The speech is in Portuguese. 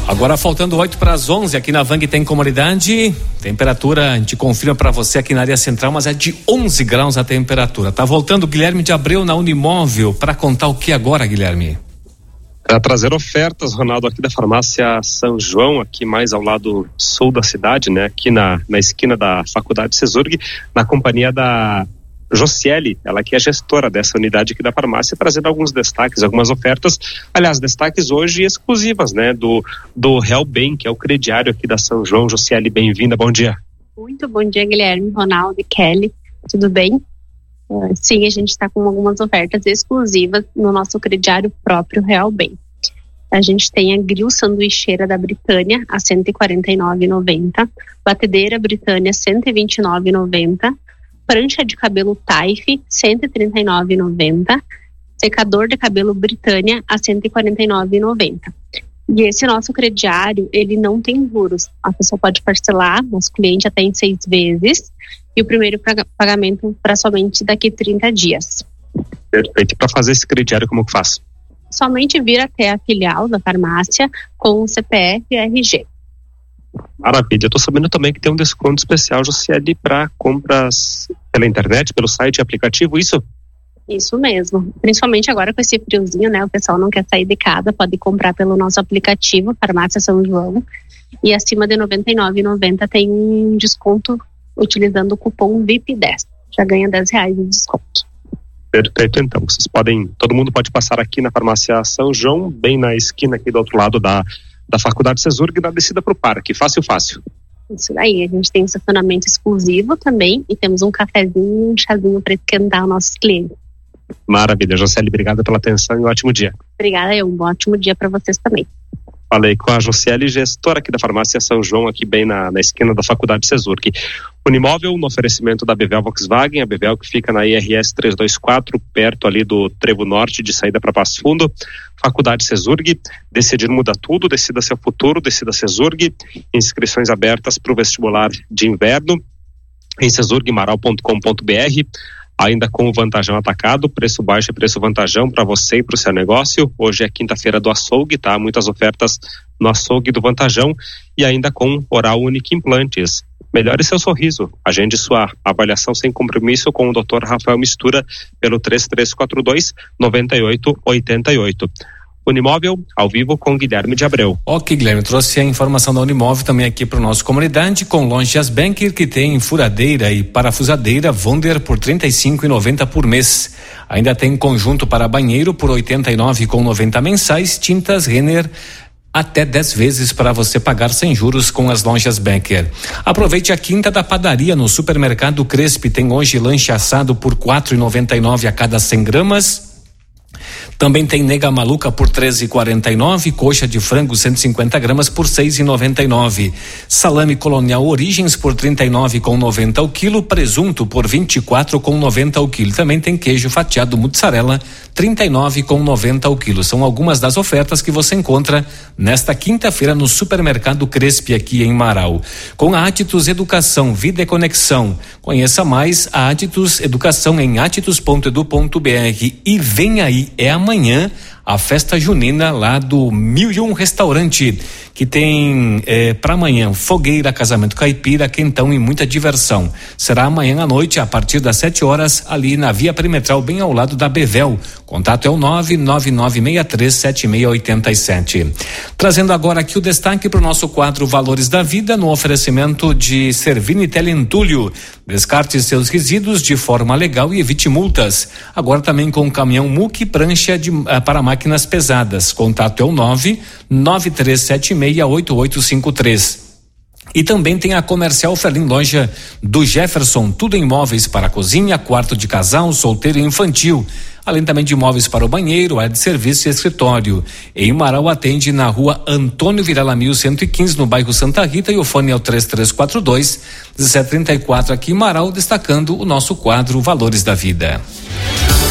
Agora faltando 8 para as 11 aqui na Vang tem comunidade, temperatura a gente confirma para você aqui na área central, mas é de 11 graus a temperatura. Tá voltando o Guilherme de Abreu na Unimóvel para contar o que agora, Guilherme? Para trazer ofertas, Ronaldo, aqui da farmácia São João, aqui mais ao lado sul da cidade, né? Aqui na esquina da Faculdade CESURG, na companhia da Josiele, ela que é gestora dessa unidade aqui da farmácia, trazendo alguns destaques, algumas ofertas, aliás, destaques hoje exclusivas, né, do Real Bem, que é o crediário aqui da São João. Josiele, bem-vinda, bom dia. Muito bom dia, Guilherme, Ronaldo e Kelly, tudo bem? Sim, a gente está com algumas ofertas exclusivas no nosso crediário próprio Real Bem. A gente tem a grill sanduicheira da Britânia a R$ 149,90, batedeira Britânia R$ 129,90, prancha de cabelo Taif, R$ 139,90. Secador de cabelo Britânia a R$ 149,90. E esse nosso crediário, ele não tem juros. A pessoa pode parcelar, nosso cliente até em 6 vezes. E o primeiro pagamento para somente daqui 30 dias. Perfeito. E para fazer esse crediário, como que faz? Somente vir até a filial da farmácia com o CPF e RG. Maravilha, eu tô sabendo também que tem um desconto especial, Josiele, para compras pela internet, pelo site e aplicativo, isso? Isso mesmo, principalmente agora com esse friozinho, né, o pessoal não quer sair de casa, pode comprar pelo nosso aplicativo, Farmácia São João, e acima de R$ 99,90 tem um desconto utilizando o cupom VIP10, já ganha R$10 de desconto. Perfeito, então, todo mundo pode passar aqui na Farmácia São João, bem na esquina aqui do outro lado da Faculdade CESURG, na descida para o parque, fácil. Isso daí, a gente tem um estacionamento exclusivo também e temos um cafezinho e um chazinho para esquentar os nossos clientes. Maravilha, Josiele, obrigada pela atenção e um ótimo dia. Obrigada, um ótimo dia para vocês também. Falei com a Josiele, gestora aqui da Farmácia São João, aqui bem na esquina da Faculdade CESURG. Unimóvel, no oferecimento da Bevel Volkswagen, a Bevel que fica na IRS 324, perto ali do Trevo Norte, de saída para Passo Fundo. Faculdade CESURG, decidir muda tudo, decida seu futuro, decida CESURG. Inscrições abertas para o vestibular de inverno em cesurgmaral.com.br. Ainda com o Vantajão Atacado, preço baixo e preço vantajão para você e para o seu negócio. Hoje é quinta-feira do açougue, tá? Muitas ofertas no açougue do Vantajão. E ainda com Oral Unique Implantes. Melhore seu sorriso. Agende sua avaliação sem compromisso com o Dr. Rafael Mistura pelo 3342-9888. Unimóvel, ao vivo com Guilherme de Abreu. Ok, Guilherme, trouxe a informação da Unimóvel também aqui para o nosso comunidade, com lojas Banker, que tem furadeira e parafusadeira Wonder por R$ 35,90 por mês. Ainda tem conjunto para banheiro por R$ 89,90 mensais, tintas Renner até 10 vezes para você pagar sem juros com as lojas Banker. Aproveite a quinta da padaria no supermercado Crespi, tem hoje lanche assado por R$ 4,99 a cada 100 gramas. Também tem nega maluca por R$ 13,49, coxa de frango 150 gramas por R$ 6,99, salame colonial Origens por R$ 39,90 o quilo, presunto por R$ 24,90 o quilo. Também tem queijo fatiado mussarela R$ 39,90 o quilo. São algumas das ofertas que você encontra nesta quinta-feira no supermercado Crespi aqui em Marau. Com a Atitus Educação, Vida e Conexão. Conheça mais a Atitus Educação em atitus.edu.br e vem aí, é amanhã a festa junina lá do 1001 Restaurante, que tem para amanhã fogueira, casamento caipira, quentão e muita diversão. Será amanhã à noite a partir das 7 horas ali na Via Perimetral, bem ao lado da Bevel. Contato é o 999637687. Trazendo agora aqui o destaque para o nosso quadro Valores da Vida, no oferecimento de Servini Teleentulho. Descarte seus resíduos de forma legal e evite multas. Agora também com caminhão muque prancha para máquinas pesadas. Contato é o 993768853. E também tem a Comercial Ferlim, loja do Jefferson, tudo em móveis para cozinha, quarto de casal, solteiro e infantil. Além também de móveis para o banheiro, área de serviço e escritório. Em Marau atende na rua Antônio Virala 1115, no bairro Santa Rita, e o fone é o 3342-1734 aqui em Marau, destacando o nosso quadro Valores da Vida.